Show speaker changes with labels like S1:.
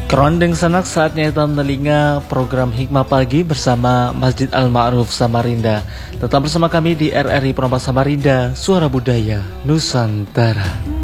S1: Kerondeng sanak, saatnya kita menelinga program Hikmah Pagi bersama Masjid Al-Ma'ruf Samarinda. Tetap bersama kami di RRI Perampas Samarinda, Suara Budaya Nusantara.